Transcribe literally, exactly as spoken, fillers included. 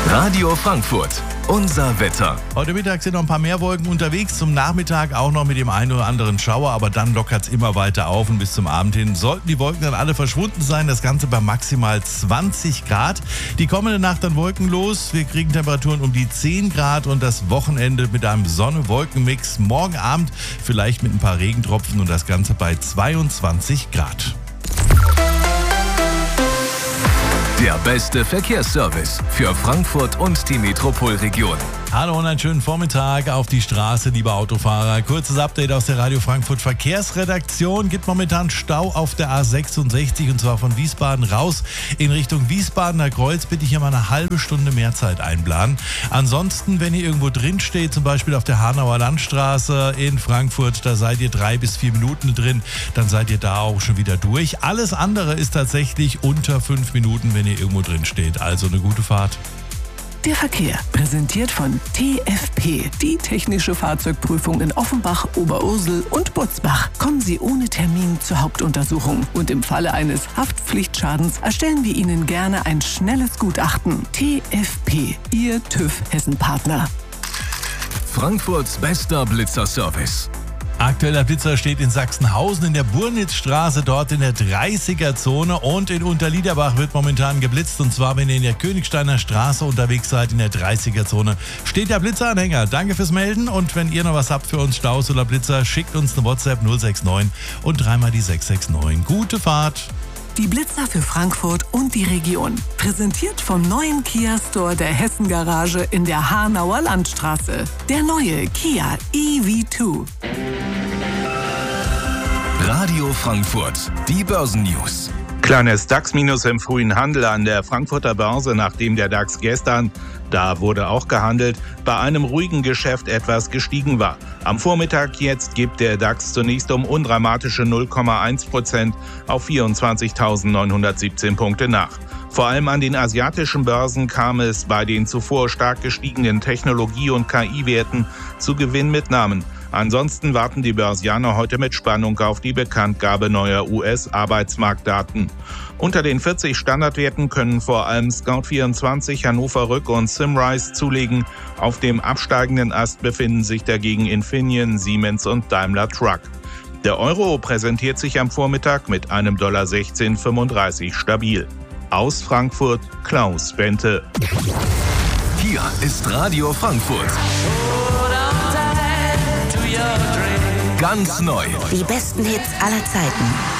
Radio Frankfurt, unser Wetter. Heute Mittag sind noch ein paar mehr Wolken unterwegs, zum Nachmittag auch noch mit dem einen oder anderen Schauer, aber dann lockert es immer weiter auf und bis zum Abend hin sollten die Wolken dann alle verschwunden sein, das Ganze bei maximal zwanzig Grad. Die kommende Nacht dann wolkenlos, wir kriegen Temperaturen um die zehn Grad und das Wochenende mit einem Sonne-Wolken-Mix. Morgen Abend vielleicht mit ein paar Regentropfen und das Ganze bei zweiundzwanzig Grad. Der beste Verkehrsservice für Frankfurt und die Metropolregion. Hallo und einen schönen Vormittag auf die Straße, liebe Autofahrer. Kurzes Update aus der Radio Frankfurt Verkehrsredaktion. Gibt momentan Stau auf der A sechsundsechzig und zwar von Wiesbaden raus in Richtung Wiesbadener Kreuz. Bitte ich hier mal eine halbe Stunde mehr Zeit einplanen. Ansonsten, wenn ihr irgendwo drin steht, zum Beispiel auf der Hanauer Landstraße in Frankfurt, da seid ihr drei bis vier Minuten drin, dann seid ihr da auch schon wieder durch. Alles andere ist tatsächlich unter fünf Minuten, wenn ihr irgendwo drin steht. Also eine gute Fahrt. Der Verkehr, präsentiert von T F P, die technische Fahrzeugprüfung in Offenbach, Oberursel und Butzbach. Kommen Sie ohne Termin zur Hauptuntersuchung und im Falle eines Haftpflichtschadens erstellen wir Ihnen gerne ein schnelles Gutachten. T F P, Ihr TÜV Hessen-Partner. Frankfurts bester Blitzerservice. Aktueller Blitzer steht in Sachsenhausen in der Burnitzstraße, dort in der dreißiger-Zone, und in Unterliederbach wird momentan geblitzt, und zwar, wenn ihr in der Königsteiner Straße unterwegs seid, in der dreißiger-Zone, steht der Blitzeranhänger. Danke fürs Melden, und wenn ihr noch was habt für uns, Staus oder Blitzer, schickt uns eine WhatsApp null sechs neun und dreimal die sechs sechs neun. Gute Fahrt! Die Blitzer für Frankfurt und die Region. Präsentiert vom neuen Kia Store der Hessen Garage in der Hanauer Landstraße. Der neue Kia E V zwei. Radio Frankfurt, die Börsennews. Kleines DAX-Minus im frühen Handel an der Frankfurter Börse, nachdem der DAX gestern, da wurde auch gehandelt, bei einem ruhigen Geschäft etwas gestiegen war. Am Vormittag jetzt gibt der DAX zunächst um undramatische null Komma eins Prozent auf vierundzwanzigtausendneunhundertsiebzehn Punkte nach. Vor allem an den asiatischen Börsen kam es bei den zuvor stark gestiegenen Technologie- und K I-Werten zu Gewinnmitnahmen. Ansonsten warten die Börsianer heute mit Spannung auf die Bekanntgabe neuer U S-Arbeitsmarktdaten. Unter den vierzig Standardwerten können vor allem Scout vierundzwanzig, Hannover Rück und Simrise zulegen. Auf dem absteigenden Ast befinden sich dagegen Infineon, Siemens und Daimler Truck. Der Euro präsentiert sich am Vormittag mit einem Dollar sechzehn fünfunddreißig stabil. Aus Frankfurt, Klaus Bente. Hier ist Radio Frankfurt. Ganz neu. Die besten Hits aller Zeiten.